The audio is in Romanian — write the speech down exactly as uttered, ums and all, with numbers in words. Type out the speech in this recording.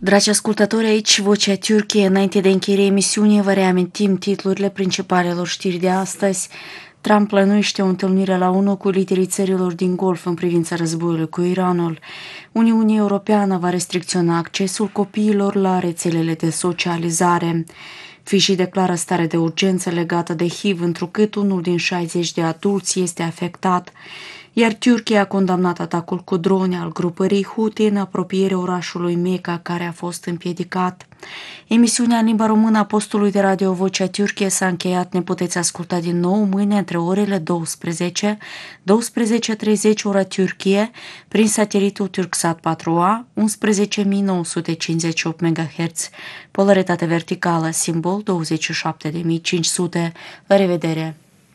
Dragi ascultători, aici Vocea Turciei. Înainte de încheierea emisiunii, vă reamintim titlurile principalelor știri de astăzi. Trump plănuiește o întâlnire la ONU cu liderii țărilor din Golf în privința războiului cu Iranul. Uniunea Europeană va restricționa accesul copiilor la rețelele de socializare. Fiji declară stare de urgență legată de H I V, întrucât unul din șaizeci de adulți este afectat, iar Turcia a condamnat atacul cu drone al grupării Houthi în apropierea orașului Mecca, care a fost împiedicat. Emisiunea în limba română a postului de radio Vocea Turciei s-a încheiat. Ne puteți asculta din nou mâine între orele douăsprezece, douăsprezece treizeci ora Turcie, prin satelitul Turksat patru A, unsprezece mii nouă sute cincizeci și opt megahertz, polaritate verticală, simbol douăzeci și șapte de mii cinci sute. La revedere!